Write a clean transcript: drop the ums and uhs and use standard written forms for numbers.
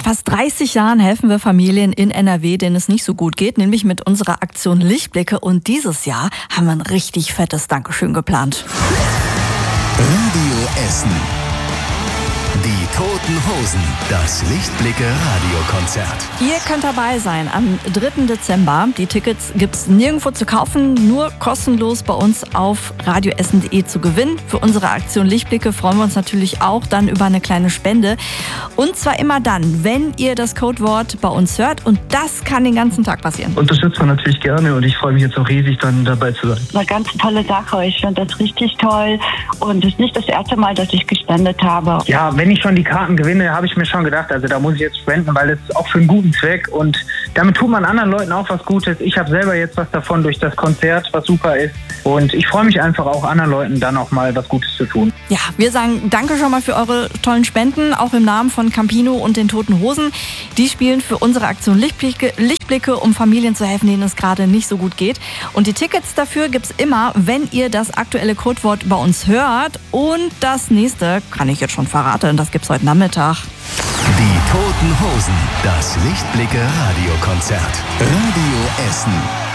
fast 30 Jahren helfen wir Familien in NRW, denen es nicht so gut geht, nämlich mit unserer Aktion Lichtblicke. Und dieses Jahr haben wir ein richtig fettes Dankeschön geplant. Radio Essen. Die Toten Hosen. Das Lichtblicke-Radiokonzert. Ihr könnt dabei sein am 3. Dezember. Die Tickets gibt's nirgendwo zu kaufen, nur kostenlos bei uns auf radioessen.de zu gewinnen. Für unsere Aktion Lichtblicke freuen wir uns natürlich auch dann über eine kleine Spende. Und zwar immer dann, wenn ihr das Codewort bei uns hört. Und das kann den ganzen Tag passieren. Unterstützt man natürlich gerne und ich freue mich jetzt auch riesig, dann dabei zu sein. Eine ganz tolle Sache. Ich finde das richtig toll. Und es ist nicht das erste Mal, dass ich gespendet habe. Ja, wenn ich schon die Karten gewinne, habe ich mir schon gedacht, also da muss ich jetzt spenden, weil es ist auch für einen guten Zweck und damit tut man anderen Leuten auch was Gutes. Ich habe selber jetzt was davon durch das Konzert, was super ist und ich freue mich einfach auch anderen Leuten dann auch mal was Gutes zu tun. Ja, wir sagen danke schon mal für eure tollen Spenden, auch im Namen von Campino und den Toten Hosen. Die spielen für unsere Aktion Lichtblicke, um Familien zu helfen, denen es gerade nicht so gut geht. Und die Tickets dafür gibt's immer, wenn ihr das aktuelle Codewort bei uns hört. Und das nächste kann ich jetzt schon verraten, das gibt's heute Nachmittag. Die Toten Hosen. Das Lichtblicke-Radiokonzert. Radio Essen.